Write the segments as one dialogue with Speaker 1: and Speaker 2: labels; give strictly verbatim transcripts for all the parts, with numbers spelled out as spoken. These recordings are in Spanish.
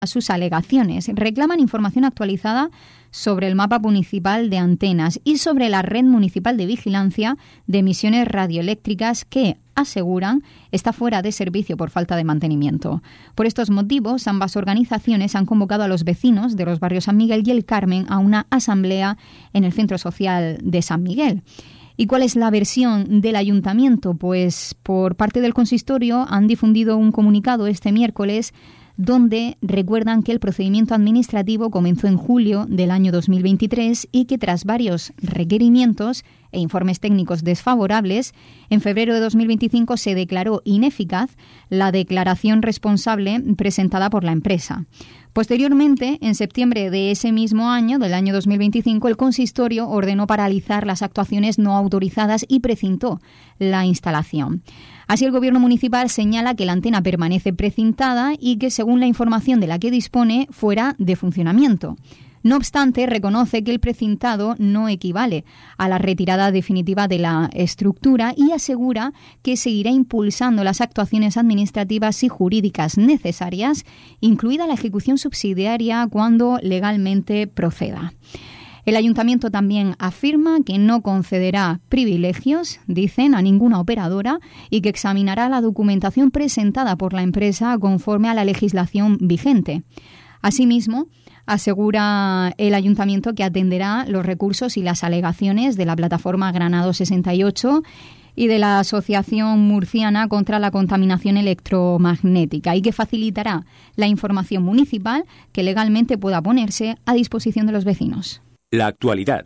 Speaker 1: sus alegaciones. Reclaman información actualizada sobre el mapa municipal de antenas y sobre la red municipal de vigilancia de emisiones radioeléctricas que, aseguran, está fuera de servicio por falta de mantenimiento. Por estos motivos, ambas organizaciones han convocado a los vecinos de los barrios San Miguel y El Carmen a una asamblea en el Centro Social de San Miguel. ¿Y cuál es la versión del ayuntamiento? Pues por parte del consistorio han difundido un comunicado este miércoles donde recuerdan que el procedimiento administrativo comenzó en julio del año dos mil veintitrés y que tras varios requerimientos e informes técnicos desfavorables, en febrero de dos mil veinticinco se declaró ineficaz la declaración responsable presentada por la empresa. Posteriormente, en septiembre de ese mismo año, del año dos mil veinticinco, el consistorio ordenó paralizar las actuaciones no autorizadas y precintó la instalación. Así, el gobierno municipal señala que la antena permanece precintada y que, según la información de la que dispone, fuera de funcionamiento. No obstante, reconoce que el precintado no equivale a la retirada definitiva de la estructura y asegura que seguirá impulsando las actuaciones administrativas y jurídicas necesarias, incluida la ejecución subsidiaria cuando legalmente proceda. El ayuntamiento también afirma que no concederá privilegios, dicen, a ninguna operadora y que examinará la documentación presentada por la empresa conforme a la legislación vigente. Asimismo, asegura el ayuntamiento que atenderá los recursos y las alegaciones de la plataforma Granado sesenta y ocho y de la Asociación Murciana contra la Contaminación Electromagnética y que facilitará la información municipal que legalmente pueda ponerse a disposición de los vecinos.
Speaker 2: La actualidad.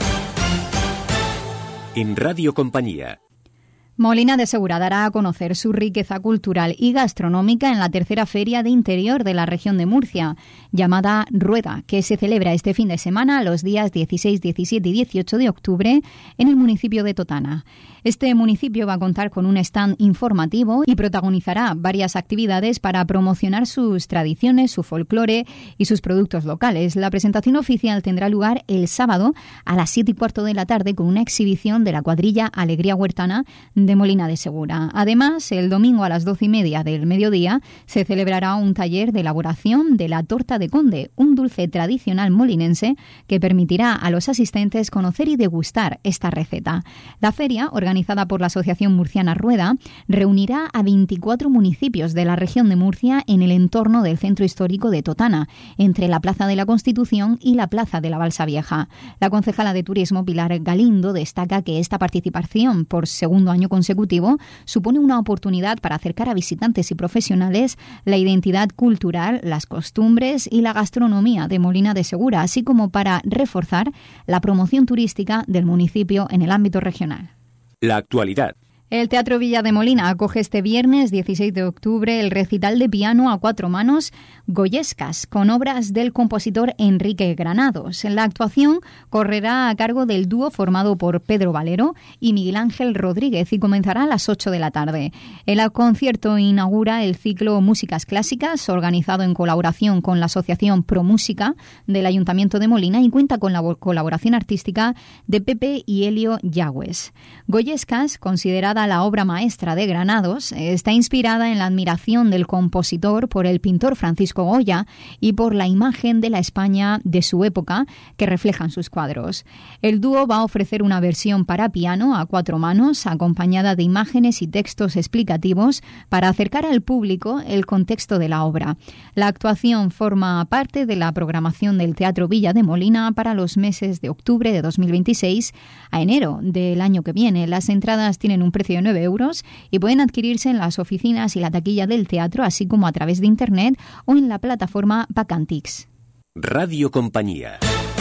Speaker 2: En Radio Compañía.
Speaker 1: Molina de Segura dará a conocer su riqueza cultural y gastronómica en la tercera Feria de Interior de la región de Murcia, llamada Rueda, que se celebra este fin de semana los días dieciséis, diecisiete y dieciocho de octubre en el municipio de Totana. Este municipio va a contar con un stand informativo y protagonizará varias actividades para promocionar sus tradiciones, su folclore y sus productos locales. La presentación oficial tendrá lugar el sábado a las siete y cuarto de la tarde con una exhibición de la cuadrilla Alegría Huertana de Molina de Segura. Además, el domingo a las doce y media del mediodía se celebrará un taller de elaboración de la torta de conde, un dulce tradicional molinense que permitirá a los asistentes conocer y degustar esta receta. La feria, organizada por la Asociación Murciana Rueda, reunirá a veinticuatro municipios de la región de Murcia en el entorno del centro histórico de Totana, entre la Plaza de la Constitución y la Plaza de la Balsa Vieja. La concejala de Turismo, Pilar Galindo, destaca que esta participación por segundo año consecutivo supone una oportunidad para acercar a visitantes y profesionales la identidad cultural, las costumbres y la gastronomía de Molina de Segura, así como para reforzar la promoción turística del municipio en el ámbito regional.
Speaker 2: La actualidad.
Speaker 1: El Teatro Villa de Molina acoge este viernes dieciséis de octubre el recital de piano a cuatro manos Goyescas, con obras del compositor Enrique Granados. La actuación correrá a cargo del dúo formado por Pedro Valero y Miguel Ángel Rodríguez y comenzará a las ocho de la tarde. El concierto inaugura el ciclo Músicas Clásicas, organizado en colaboración con la Asociación Pro Música del Ayuntamiento de Molina y cuenta con la colaboración artística de Pepe y Helio Yagües. Goyescas, considerada la obra maestra de Granados, está inspirada en la admiración del compositor por el pintor Francisco Goya y por la imagen de la España de su época que reflejan sus cuadros. El dúo va a ofrecer una versión para piano a cuatro manos, acompañada de imágenes y textos explicativos para acercar al público el contexto de la obra. La actuación forma parte de la programación del Teatro Villa de Molina para los meses de octubre de dos mil veintiséis a enero del año que viene. Las entradas tienen un precio de nueve euros y pueden adquirirse en las oficinas y la taquilla del teatro, así como a través de internet o en la plataforma Vacantix.
Speaker 2: Radio Compañía.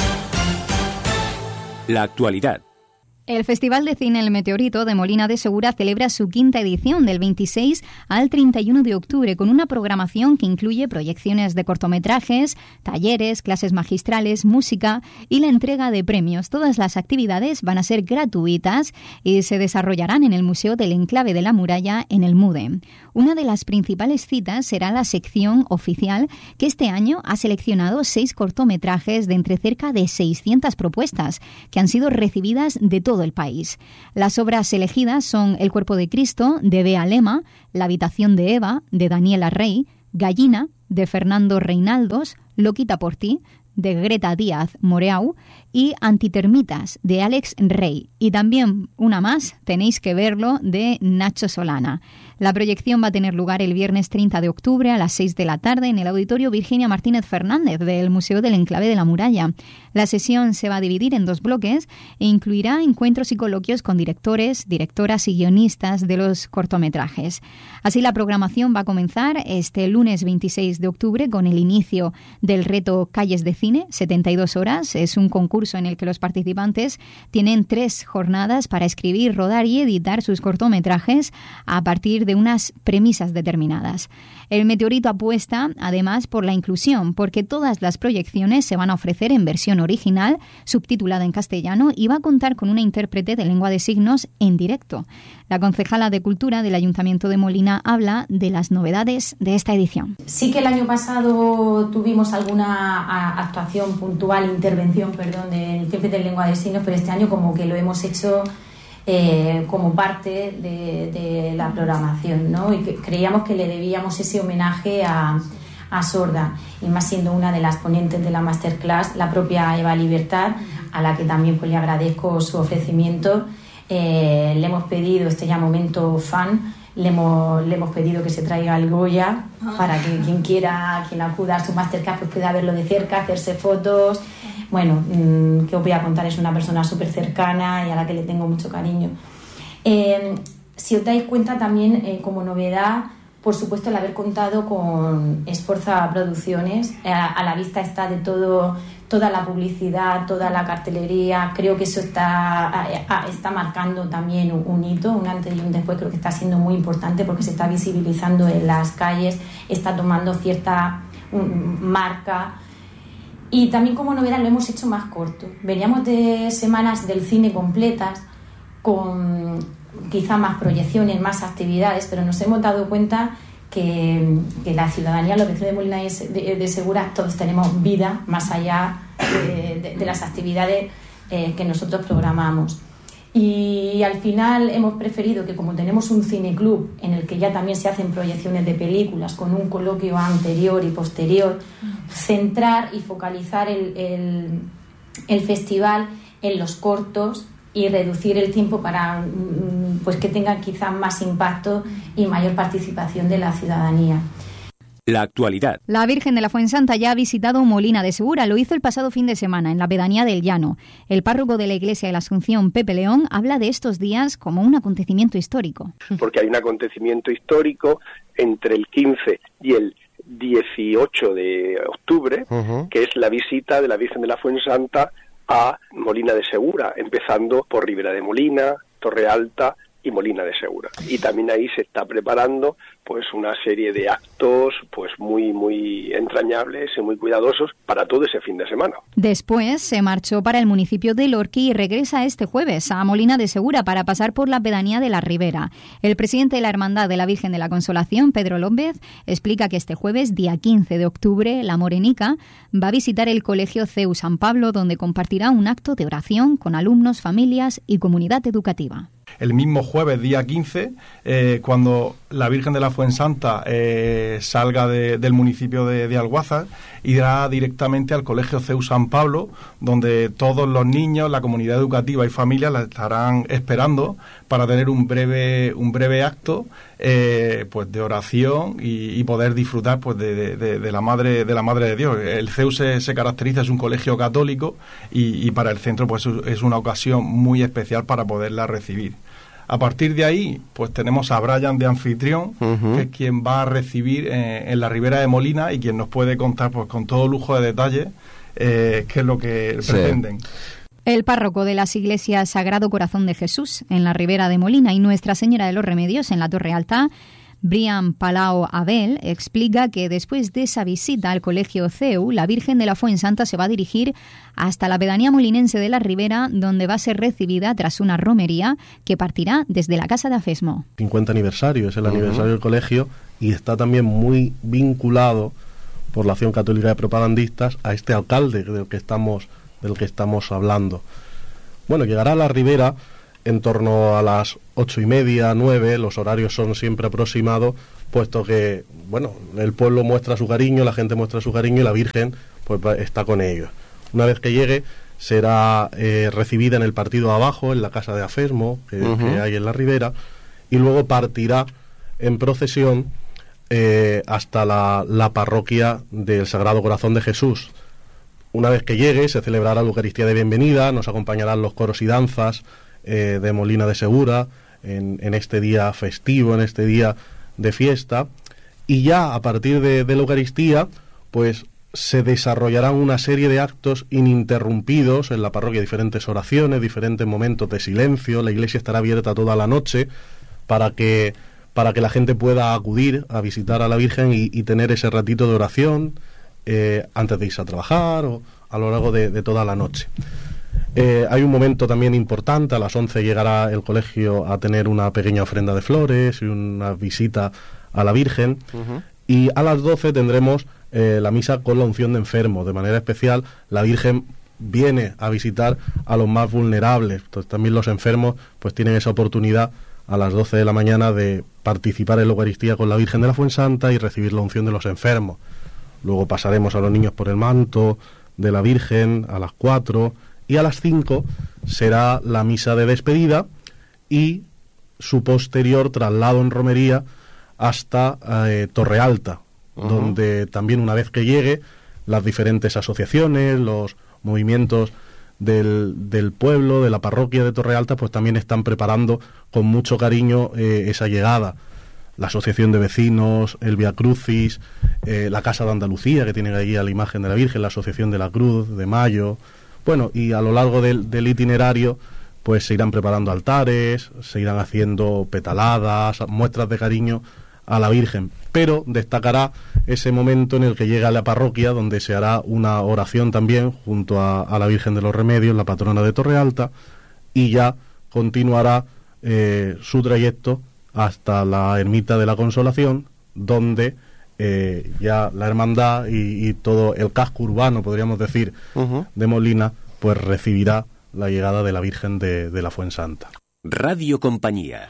Speaker 2: La actualidad.
Speaker 1: El Festival de Cine El Meteorito de Molina de Segura celebra su quinta edición del veintiséis al treinta y uno de octubre con una programación que incluye proyecciones de cortometrajes, talleres, clases magistrales, música y la entrega de premios. Todas las actividades van a ser gratuitas y se desarrollarán en el Museo del Enclave de la Muralla en el MUDE. Una de las principales citas será la sección oficial que este año ha seleccionado seis cortometrajes de entre cerca de seiscientas propuestas que han sido recibidas de todo el país. Las obras elegidas son El cuerpo de Cristo, de Bea Lema, La habitación de Eva, de Daniela Rey, Gallina, de Fernando Reinaldos, Loquita por ti, de Greta Díaz Moreau, y Antitermitas, de Alex Rey. Y también una más, Tenéis que verlo, de Nacho Solana. La proyección va a tener lugar el viernes treinta de octubre a las seis de la tarde en el Auditorio Virginia Martínez Fernández del Museo del Enclave de la Muralla. La sesión se va a dividir en dos bloques e incluirá encuentros y coloquios con directores, directoras y guionistas de los cortometrajes. Así, la programación va a comenzar este lunes veintiséis de octubre con el inicio del reto Calles de Cine, setenta y dos horas. Es un concurso en el que los participantes tienen tres jornadas para escribir, rodar y editar sus cortometrajes a partir de unas premisas determinadas. El Meteorito apuesta, además, por la inclusión, porque todas las proyecciones se van a ofrecer en versión original, subtitulada en castellano, y va a contar con una intérprete de lengua de signos en directo. La concejala de Cultura del Ayuntamiento de Molina habla de las novedades de esta edición.
Speaker 3: Sí que el año pasado tuvimos alguna actuación puntual, intervención, perdón, del intérprete de lengua de signos, pero este año como que lo hemos hecho Eh, como parte de, de la programación, ¿no? Y que creíamos que le debíamos ese homenaje a, a Sorda, y más siendo una de las ponentes de la masterclass, la propia Eva Libertad, a la que también pues le agradezco su ofrecimiento. Eh, le hemos pedido, este ya momento fan, le hemos, le hemos pedido que se traiga el Goya para que quien quiera, quien acuda a su masterclass pues pueda verlo de cerca, hacerse fotos. Bueno, mmm, que os voy a contar, es una persona súper cercana y a la que le tengo mucho cariño. Eh, si os dais cuenta también, eh, como novedad, por supuesto el haber contado con Esforza Producciones, eh, a la vista está de todo, toda la publicidad, toda la cartelería. Creo que eso está, está marcando también un, un hito, un antes y un después. Creo que está siendo muy importante porque se está visibilizando en las calles, está tomando cierta um, marca. Y también como novedad lo hemos hecho más corto. Veníamos de semanas del cine completas, con quizá más proyecciones, más actividades, pero nos hemos dado cuenta que, que la ciudadanía, los vecinos de Molina de, de Segura, todos tenemos vida más allá de, de, de las actividades eh, que nosotros programamos. Y al final hemos preferido que, como tenemos un cineclub en el que ya también se hacen proyecciones de películas con un coloquio anterior y posterior, centrar y focalizar el, el, el festival en los cortos y reducir el tiempo para pues que tengan quizás más impacto y mayor participación de la ciudadanía.
Speaker 2: La actualidad.
Speaker 1: La Virgen de la Fuensanta ya ha visitado Molina de Segura. Lo hizo el pasado fin de semana en la pedanía del Llano. El párroco de la Iglesia de la Asunción, Pepe León, habla de estos días como un acontecimiento histórico.
Speaker 4: Porque hay un acontecimiento histórico entre el quince y el dieciocho de octubre, uh-huh. que es la visita de la Virgen de la Fuensanta a Molina de Segura, empezando por Ribera de Molina, Torre Alta y Molina de Segura. Y también ahí se está preparando pues una serie de actos pues muy muy entrañables y muy cuidadosos para todo ese fin de semana.
Speaker 1: Después se marchó para el municipio de Lorqui y regresa este jueves a Molina de Segura para pasar por la pedanía de la Ribera. El presidente de la Hermandad de la Virgen de la Consolación, Pedro López, explica que este jueves, día quince de octubre, la Morenica va a visitar el Colegio C E U San Pablo, donde compartirá un acto de oración con alumnos, familias y comunidad educativa.
Speaker 5: El mismo jueves, día quince, eh, cuando la Virgen de la Fuensanta eh, salga de, del municipio de, de Alguazas, irá directamente al Colegio C E U San Pablo, donde todos los niños, la comunidad educativa y familias la estarán esperando para tener un breve un breve acto eh, pues de oración y, y poder disfrutar pues de, de, de la madre de la madre de Dios. El C E U se, se caracteriza, es un colegio católico y, y para el centro pues es una ocasión muy especial para poderla recibir. A partir de ahí, pues tenemos a Brian de anfitrión, uh-huh. que es quien va a recibir eh, en la Ribera de Molina y quien nos puede contar pues con todo lujo de detalles eh, qué es lo que sí. pretenden.
Speaker 1: El párroco de las iglesias Sagrado Corazón de Jesús en la Ribera de Molina y Nuestra Señora de los Remedios en la Torre Alta, Brian Palau Abel, explica que después de esa visita al Colegio C E U, la Virgen de la Fuensanta se va a dirigir hasta la pedanía molinense de la Ribera, donde va a ser recibida tras una romería que partirá desde la Casa de Afesmo.
Speaker 6: cincuenta aniversario, es el uh-huh. aniversario del colegio y está también muy vinculado por la Acción Católica de Propagandistas a este alcalde del que estamos, del que estamos hablando. Bueno, llegará a la Ribera en torno a las ocho y media, nueve, los horarios son siempre aproximados, puesto que, bueno, el pueblo muestra su cariño, la gente muestra su cariño y la Virgen pues está con ellos. Una vez que llegue, será eh, recibida en el partido de abajo, en la casa de Afesmo, que, uh-huh. que hay en la ribera, y luego partirá en procesión eh, hasta la, la parroquia del Sagrado Corazón de Jesús. Una vez que llegue, se celebrará la Eucaristía de bienvenida, nos acompañarán los coros y danzas eh, de Molina de Segura, en, en este día festivo, en este día de fiesta, y ya a partir de, de la Eucaristía, pues se desarrollarán una serie de actos ininterrumpidos en la parroquia, diferentes oraciones, diferentes momentos de silencio. La iglesia estará abierta toda la noche para que, para que la gente pueda acudir a visitar a la Virgen y, y tener ese ratito de oración eh, antes de irse a trabajar o a lo largo de, de toda la noche. Eh, hay un momento también importante, a las once llegará el colegio a tener una pequeña ofrenda de flores y una visita a la Virgen, uh-huh. y a las doce tendremos eh, la misa con la unción de enfermos. De manera especial, la Virgen viene a visitar a los más vulnerables. Entonces, también los enfermos pues tienen esa oportunidad a las doce de la mañana de participar en la Eucaristía con la Virgen de la Fuensanta y recibir la unción de los enfermos. Luego pasaremos a los niños por el manto de la Virgen a las cuatro, y a las cinco será la misa de despedida y su posterior traslado en romería hasta eh, Torre Alta, uh-huh. donde también, una vez que llegue, las diferentes asociaciones, los movimientos del, del pueblo, de la parroquia de Torre Alta, pues también están preparando con mucho cariño eh, esa llegada. La asociación de vecinos, el Via Crucis, eh, la Casa de Andalucía, que tiene ahí a la imagen de la Virgen, la Asociación de la Cruz de Mayo. Bueno, y a lo largo del, del itinerario pues se irán preparando altares, se irán haciendo petaladas, muestras de cariño a la Virgen, pero destacará ese momento en el que llega a la parroquia, donde se hará una oración también junto a, a la Virgen de los Remedios, la patrona de Torre Alta, y ya continuará eh, su trayecto hasta la Ermita de la Consolación, donde eh, ya la hermandad y, y todo el casco urbano, podríamos decir, uh-huh. de Molina, pues recibirá la llegada de la Virgen de, de la Fuensanta.
Speaker 2: Radio Compañía.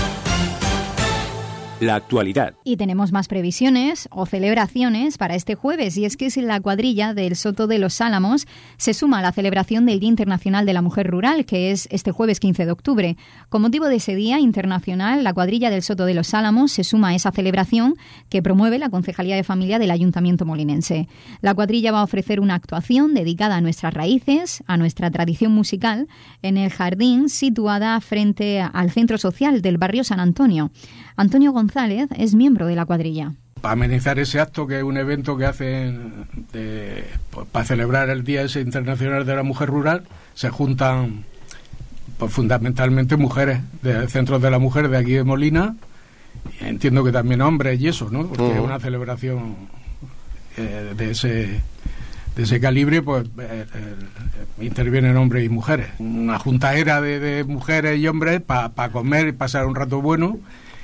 Speaker 2: La actualidad.
Speaker 1: Y tenemos más previsiones o celebraciones para este jueves, y es que la cuadrilla del Soto de los Álamos se suma a la celebración del Día Internacional de la Mujer Rural, que es este jueves quince de octubre. Con motivo de ese Día Internacional, la cuadrilla del Soto de los Álamos se suma a esa celebración que promueve la Concejalía de Familia del Ayuntamiento molinense. La cuadrilla va a ofrecer una actuación dedicada a nuestras raíces, a nuestra tradición musical, en el jardín situada frente al Centro Social del barrio San Antonio. Antonio González es miembro de la cuadrilla.
Speaker 7: Para amenizar ese acto, que es un evento que hacen de, pues, para celebrar el Día ese Internacional de la Mujer Rural, se juntan pues, fundamentalmente mujeres de centros de la mujer de aquí de Molina, y entiendo que también hombres y eso, ¿no? Porque uh-huh. es una celebración eh, de ese de ese calibre, pues eh, eh, intervienen hombres y mujeres. Una juntaera de, de mujeres y hombres para pa comer y pasar un rato bueno.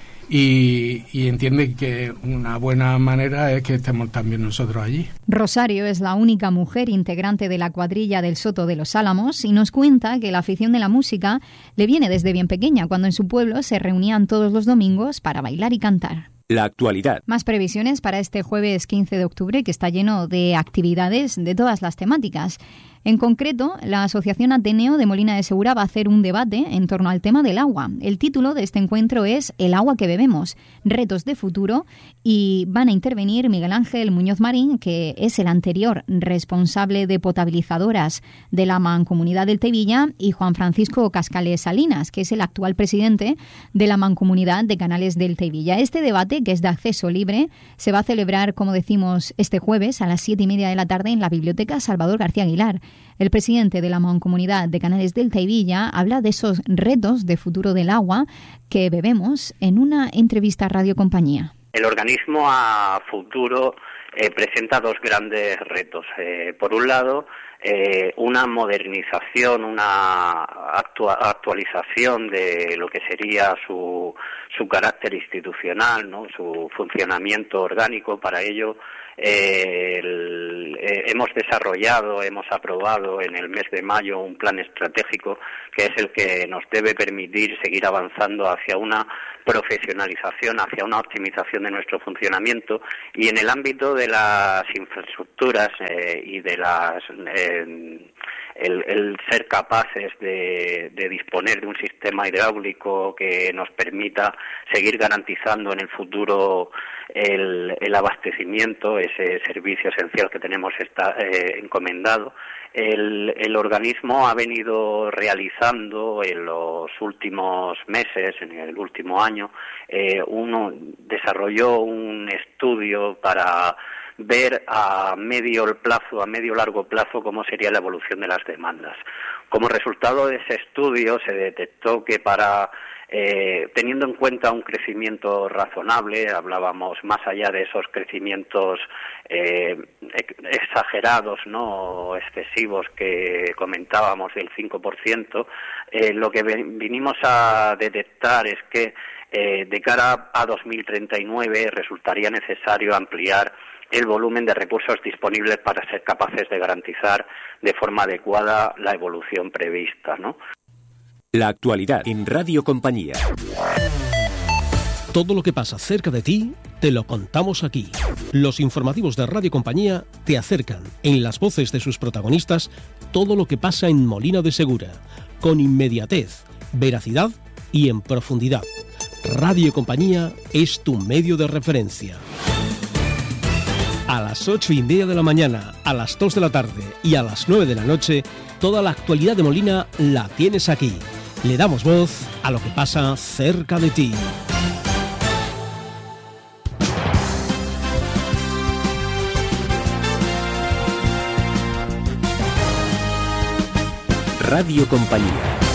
Speaker 7: Y, y entiende que una buena manera es que estemos también nosotros allí.
Speaker 1: Rosario es la única mujer integrante de la cuadrilla del Soto de los Álamos y nos cuenta que la afición de la música le viene desde bien pequeña, cuando en su pueblo se reunían todos los domingos para bailar y cantar.
Speaker 2: La actualidad.
Speaker 1: Más previsiones para este jueves quince de octubre, que está lleno de actividades de todas las temáticas. En concreto, la Asociación Ateneo de Molina de Segura va a hacer un debate en torno al tema del agua. El título de este encuentro es El agua que bebemos, retos de futuro, y van a intervenir Miguel Ángel Muñoz Marín, que es el anterior responsable de potabilizadoras de la Mancomunidad del Tevilla, y Juan Francisco Cascales Salinas, que es el actual presidente de la Mancomunidad de Canales del Tevilla. Este debate, que es de acceso libre, se va a celebrar, como decimos, este jueves a las siete y media de la tarde en la Biblioteca Salvador García Aguilar. El presidente de la Mancomunidad de Canales del Tevilla habla de esos retos de futuro del agua que bebemos en una entrevista a Radio Compañía.
Speaker 8: El organismo a futuro eh, presenta dos grandes retos. Eh, por un lado, eh, una modernización, una actua- actualización de lo que sería su, su carácter institucional, ¿no? Su funcionamiento orgánico. Para ello, eh, el, eh, hemos desarrollado, hemos aprobado en el mes de mayo un plan estratégico que es el que nos debe permitir seguir avanzando hacia una profesionalización, hacia una optimización de nuestro funcionamiento, y en el ámbito de las infraestructuras eh, y de las eh, el, el ser capaces de, de disponer de un sistema hidráulico que nos permita seguir garantizando en el futuro el, el abastecimiento, ese servicio esencial que tenemos está, eh, encomendado. El, el organismo ha venido realizando en los últimos meses, en el último año, eh, uno desarrolló un estudio para ver a medio plazo, a medio largo plazo, cómo sería la evolución de las demandas. Como resultado de ese estudio se detectó que para Eh, teniendo en cuenta un crecimiento razonable, hablábamos más allá de esos crecimientos eh, exagerados, no excesivos que comentábamos del cinco por ciento, eh, lo que vinimos a detectar es que eh, de cara a dos mil treinta y nueve resultaría necesario ampliar el volumen de recursos disponibles para ser capaces de garantizar de forma adecuada la evolución prevista, ¿no?
Speaker 2: La actualidad en Radio Compañía.
Speaker 9: Todo lo que pasa cerca de ti, te lo contamos aquí. Los informativos de Radio Compañía te acercan, en las voces de sus protagonistas, todo lo que pasa en Molina de Segura, con inmediatez, veracidad y en profundidad. Radio Compañía es tu medio de referencia. A las ocho y media de la mañana, a las dos de la tarde y a las nueve de la noche, toda la actualidad de Molina la tienes aquí. Le damos voz a lo que pasa cerca de ti.
Speaker 2: Radio Compañía.